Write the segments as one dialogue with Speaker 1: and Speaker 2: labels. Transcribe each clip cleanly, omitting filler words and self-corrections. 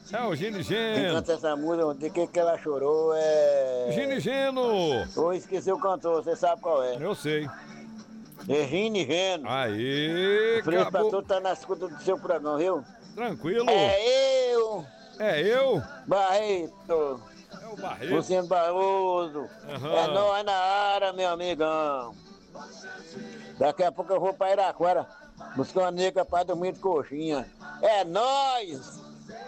Speaker 1: É o Gino
Speaker 2: Quem
Speaker 1: Geno.
Speaker 2: canta essa música, de que ela chorou é...
Speaker 1: Gino Geno.
Speaker 2: Eu esqueci o cantor, você sabe qual é.
Speaker 1: Eu sei.
Speaker 2: Regine Geno. O
Speaker 1: Aê,
Speaker 2: Feliz pra
Speaker 1: acabou.
Speaker 2: tudo tá na escuta do seu programa, viu?
Speaker 1: Tranquilo.
Speaker 2: É eu,
Speaker 1: É eu?
Speaker 2: Barreto,
Speaker 1: É o Barreto.
Speaker 2: Luciano Barroso. É
Speaker 1: Aham.
Speaker 2: nóis na área, meu amigão. Daqui a pouco eu vou pra Iraquara buscar uma nega pra dormir de coxinha. É nóis!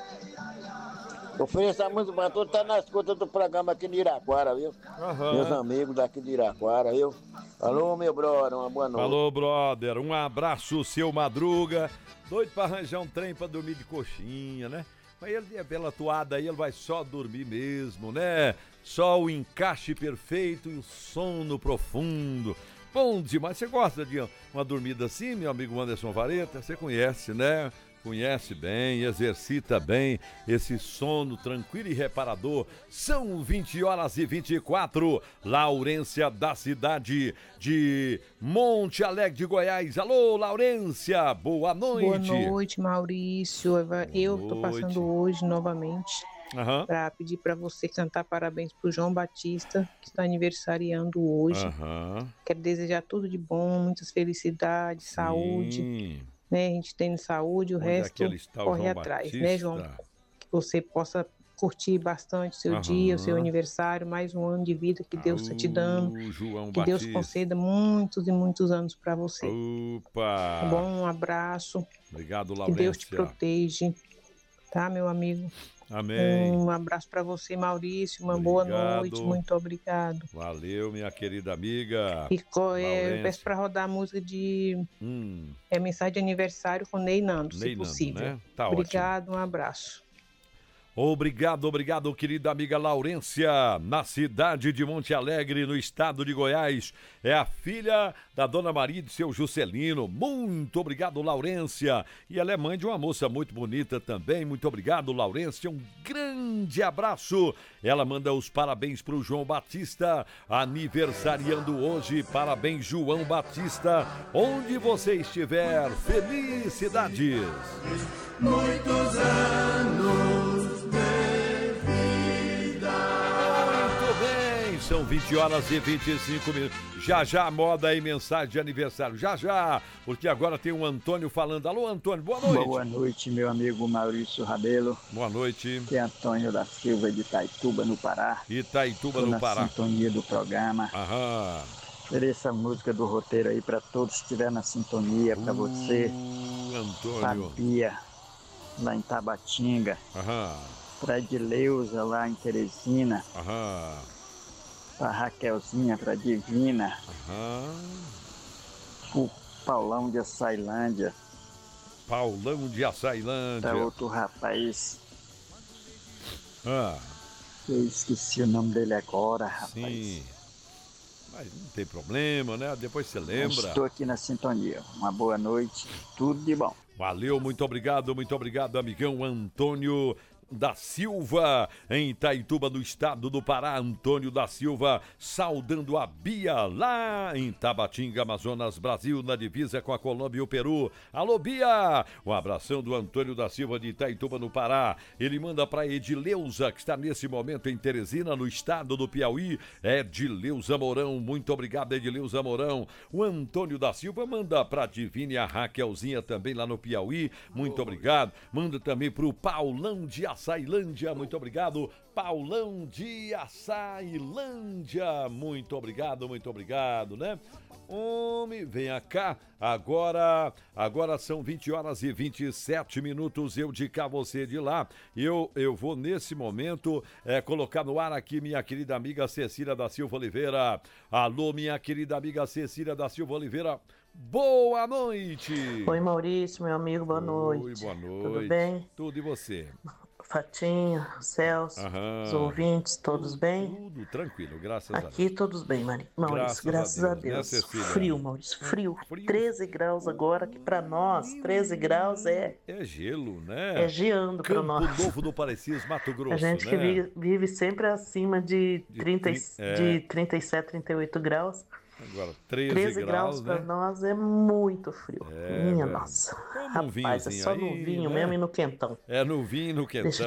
Speaker 2: Ofereço a música pra todos, tá na escuta do programa aqui de Iraquara, viu? Meus
Speaker 1: Aham.
Speaker 2: amigos daqui de Iraquara, viu? Alô, meu brother, uma boa noite.
Speaker 1: Falou, brother. Um abraço, seu Madruga. Doido pra arranjar um trem pra dormir de coxinha, né? Mas ele, pela toada aí, ele vai só dormir mesmo, né? Só o encaixe perfeito e o sono profundo. Bom demais. Você gosta de uma dormida assim, meu amigo Anderson Vareta? Você conhece, né? Conhece bem, exercita bem esse sono tranquilo e reparador. São 20h24, Laurência da cidade de Monte Alegre de Goiás. Alô, Laurência, boa
Speaker 3: Boa
Speaker 1: noite.
Speaker 3: noite, Maurício. Eu tô passando hoje novamente
Speaker 1: Aham.
Speaker 3: para pedir para você cantar parabéns pro João Batista, que está aniversariando hoje.
Speaker 1: Aham.
Speaker 3: Quero desejar tudo de bom, muitas felicidades, saúde,
Speaker 1: Sim.
Speaker 3: né? A gente tem saúde, o
Speaker 1: Onde é
Speaker 3: resto
Speaker 1: que ele está, o
Speaker 3: corre
Speaker 1: João
Speaker 3: atrás,
Speaker 1: Batista?
Speaker 3: né, João? Que você possa curtir bastante o seu dia, o seu
Speaker 1: Aham.
Speaker 3: aniversário, mais um ano de vida que Deus está te dando.
Speaker 1: O João
Speaker 3: Que Deus
Speaker 1: Batista.
Speaker 3: conceda muitos e muitos anos para você.
Speaker 1: Opa!
Speaker 3: Tá bom? Um abraço.
Speaker 1: Obrigado,
Speaker 3: Que
Speaker 1: Laurência.
Speaker 3: Deus te proteja, tá, meu amigo?
Speaker 1: Amém.
Speaker 3: Um abraço para você, Maurício. Uma boa noite. Muito obrigado.
Speaker 1: Valeu, minha querida amiga.
Speaker 3: E eu
Speaker 1: Laurência.
Speaker 3: peço para rodar a música de
Speaker 1: Hum,
Speaker 3: mensagem de aniversário com Ney Nando,
Speaker 1: Ney
Speaker 3: se
Speaker 1: Nando,
Speaker 3: possível.
Speaker 1: né? Tá
Speaker 3: Obrigado, um abraço.
Speaker 1: Obrigado, querida amiga Laurência, na cidade de Monte Alegre, no estado de Goiás. É a filha da dona Maria e de seu Juscelino. Muito obrigado, Laurência. E ela é mãe de uma moça muito bonita também. Muito obrigado, Laurência. Um grande abraço. Ela manda os parabéns pro João Batista, aniversariando hoje. Parabéns, João Batista. Onde você estiver, felicidades.
Speaker 4: Muitos anos de vida.
Speaker 1: Muito bem, são 20h25. Já a moda aí, mensagem de aniversário. Já, porque agora tem o Antônio falando. Alô, Antônio, boa noite.
Speaker 5: Boa noite, meu amigo Maurício Rabelo.
Speaker 1: Boa noite.
Speaker 5: Que é Antônio da Silva de Itaituba, no Pará.
Speaker 1: Itaituba,
Speaker 5: Tô
Speaker 1: no
Speaker 5: na
Speaker 1: Pará.
Speaker 5: sintonia do programa.
Speaker 1: Aham.
Speaker 5: Ofereça a música do roteiro aí para todos que estiver na sintonia, para você,
Speaker 1: Antônio.
Speaker 5: Fabia, lá em Tabatinga.
Speaker 1: Aham.
Speaker 5: Pra Edileuza, lá em Teresina.
Speaker 1: Aham.
Speaker 5: Pra Raquelzinha, pra Divina.
Speaker 1: Aham.
Speaker 5: O Paulão de Açailândia.
Speaker 1: Paulão de Açailândia.
Speaker 5: Pra outro rapaz.
Speaker 1: Ah.
Speaker 5: Eu esqueci o nome dele agora, rapaz.
Speaker 1: Sim. Mas não tem problema, né? Depois você lembra.
Speaker 5: Estou aqui na sintonia. Uma boa noite, tudo de bom.
Speaker 1: Valeu, muito obrigado, amigão Antônio da Silva, em Itaituba, no estado do Pará. Antônio da Silva, saudando a Bia, lá em Tabatinga, Amazonas, Brasil, na divisa com a Colômbia e o Peru. Alô, Bia! Um abração do Antônio da Silva, de Itaituba, no Pará. Ele manda para Edileuza, que está nesse momento em Teresina, no estado do Piauí. Edileuza Mourão, muito obrigado, Edileuza Mourão. O Antônio da Silva manda para a Divina e a Raquelzinha, também lá no Piauí. Muito obrigado. Manda também para o Paulão de Açailândia, muito obrigado, Paulão de Açailândia, muito obrigado, né? Homem, venha cá, agora são 20h27, eu de cá, você de lá. Eu vou nesse momento colocar no ar aqui minha querida amiga Cecília da Silva Oliveira. Alô, minha querida amiga Cecília da Silva Oliveira, boa noite.
Speaker 6: Oi, Maurício, meu amigo, boa noite.
Speaker 1: Oi, boa noite.
Speaker 6: Tudo bem?
Speaker 1: Tudo, e você?
Speaker 6: Fatinho, Celso, os ouvintes, todos bem?
Speaker 1: Tudo tranquilo, graças a Deus.
Speaker 6: Aqui todos bem, Maurício, graças a Deus.
Speaker 1: Né,
Speaker 6: frio, Maurício, frio. 13 graus agora, que pra nós, 13 graus é
Speaker 1: gelo, né?
Speaker 6: É geando pra nós.
Speaker 1: Campo Novo do Parecis, Mato Grosso,
Speaker 6: a gente
Speaker 1: né?
Speaker 6: que vive sempre acima de 37, 38 graus.
Speaker 1: Agora, 13
Speaker 6: graus
Speaker 1: né?
Speaker 6: pra nós é muito frio. Minha
Speaker 1: velho.
Speaker 6: nossa.
Speaker 1: Toma um
Speaker 6: Rapaz, é só
Speaker 1: vinhozinho
Speaker 6: no
Speaker 1: aí,
Speaker 6: vinho
Speaker 1: né?
Speaker 6: mesmo e no quentão.
Speaker 1: É no vinho e no quentão.